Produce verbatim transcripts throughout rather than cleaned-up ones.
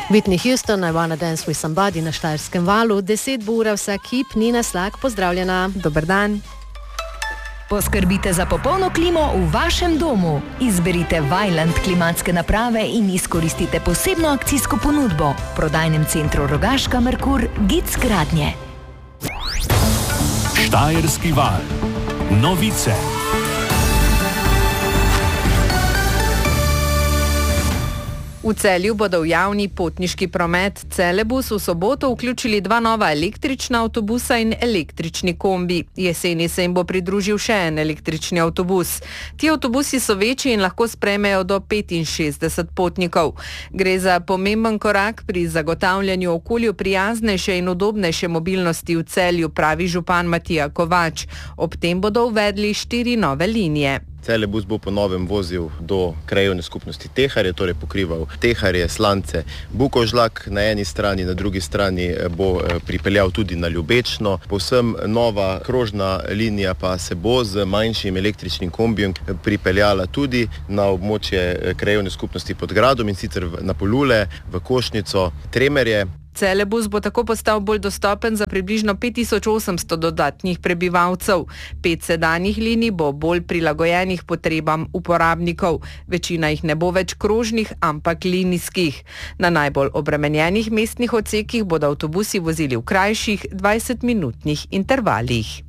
Whitney Houston, I Wanna Dance With Somebody na Štajerskem valu, deset bo ura vsak hip, Nina Slak, pozdravljena. Dober dan. Poskrbite za popolno klimo v vašem domu. Izberite Vaillant klimatske naprave in izkoristite posebno akcijsko ponudbo. V prodajnem centru Rogaška Merkur, Gic gradnje. Štajerski val. Novice. V Celju bodo v javni potniški promet Celebus v soboto vključili dva nova električna avtobusa in električni kombi. Jeseni se jim bo pridružil še en električni avtobus. Ti avtobusi so večji in lahko sprejmejo do petinšestdeset potnikov. Gre za pomemben korak pri zagotavljanju okolju prijaznejše in udobnejše mobilnosti v Celju, pravi župan Matija Kovač. Ob tem bodo uvedli štiri nove linije. Celebus bo po novem vozil do krajevne skupnosti Teharje, torej pokrival Teharje, Slance, Bukovžlak na eni strani, na drugi strani bo pripeljal tudi na Ljubečno. Povsem nova krožna linija pa se bo z manjšim električnim kombijem pripeljala tudi na območje krajevne skupnosti pod Gradom, in sicer na Polule, v Košnico, Tremerje. Celebus bo tako postal bolj dostopen za približno pet tisoč osemsto dodatnih prebivalcev. Pet sedanjih linij bo bolj prilagojenih potrebam uporabnikov. Večina jih ne bo več krožnih, ampak linijskih. Na najbolj obremenjenih mestnih odsekih bodo avtobusi vozili v krajših dvajsetminutnih intervalih.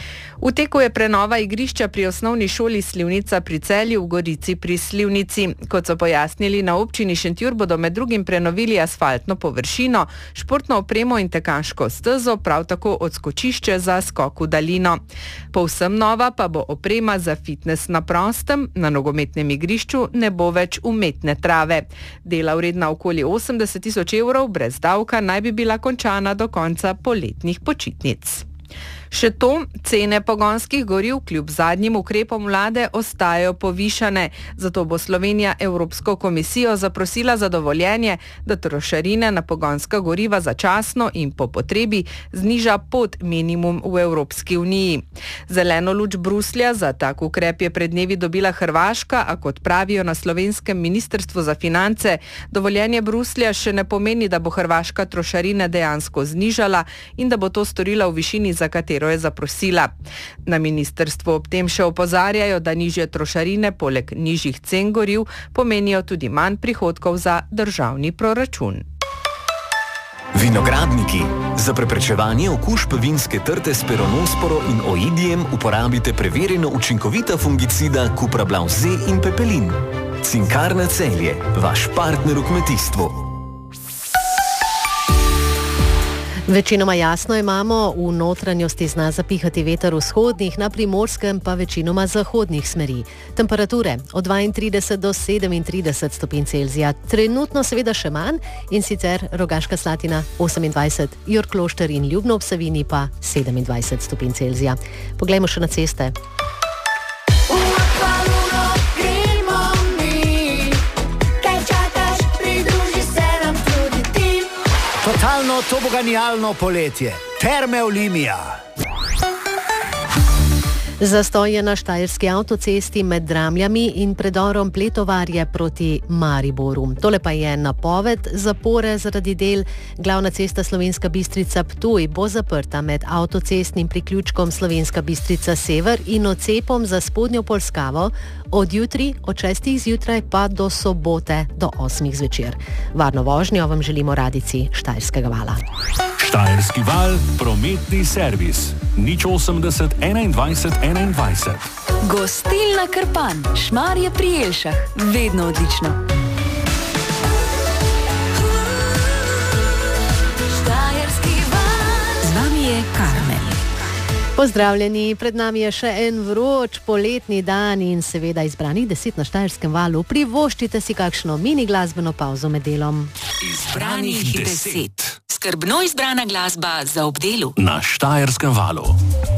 V teku je prenova igrišča pri osnovni šoli Slivnica pri Celju v Gorici pri Slivnici. Kot so pojasnili na občini Šentjur, bodo med drugim prenovili asfaltno površino, športno opremo in tekaško stezo, prav tako odskočišče za skok v daljino. Povsem nova pa bo oprema za fitnes na prostem, na nogometnem igrišču ne bo več umetne trave. Dela vredna okoli osemdeset tisoč evrov brez davka naj bi bila končana do konca poletnih počitnic. Še to, cene pogonskih goriv kljub zadnjim ukrepom vlade ostajajo povišane. Zato bo Slovenija Evropsko komisijo zaprosila za dovoljenje, da trošarine na pogonska goriva začasno in po potrebi zniža pod minimum v Evropski uniji. Zeleno luč Bruslja za tak ukrep je pred dnevi dobila Hrvaška, a kot pravijo na slovenskem ministrstvu za finance, dovoljenje Bruslja še ne pomeni, da bo Hrvaška trošarine dejansko znižala in da bo to storila v višini, za katero je zaprosila. Na ministrstvu ob tem še opozarjajo, da nižje trošarine poleg nižjih cen goriv pomenijo tudi manj prihodkov za državni proračun. Vinogradniki. Za preprečevanje okužb vinske trte s peronosporo in oidijem uporabite preverjeno učinkovita fungicida Cuprablav Z in Pepelin. Cinkarna Celje, vaš partner v kmetijstvu. Večinoma jasno imamo, v notranjosti zna zapihati veter vzhodnih, na Primorskem pa večinoma zahodnih smeri. Temperature od dvaintrideset do sedemintrideset stopinj Celzija, trenutno seveda še manj, in sicer Rogaška Slatina osemindvajset, Jurklošter in Ljubno ob Savinji pa sedemindvajset stopinj Celzija. Poglejmo še na ceste. Totalno toboganijalno poletje. Terme Olimia. Zastoj je na štajerski avtocesti med Dramljami in predorom Pletovarje proti Mariboru. Tole pa je napoved zapore zaradi del. Glavna cesta Slovenska Bistrica-Ptuj bo zaprta med avtocestnim priključkom Slovenska Bistrica Sever in odcepom za spodnjo Polskavo od jutri od šestih zjutraj pa do sobote do osmih zvečer. Varno vožnjo vam želimo radijci Štajerskega vala. Štajerski val, prometni servis. nič osemdeset enaindvajset enaindvajset. Gostilna Krpan, Šmarje pri Jelšah, vedno odlično. Štajerski val. Z nami je Karmen. Pozdravljeni, pred nami je še en vroč poletni dan in seveda izbranih deset na Štajerskem valu. Privoščite si kakšno mini glasbeno pauzo med delom. Izbranih deset. Skrbno izbrana glasba za obdelu. Na Štajerskem valu.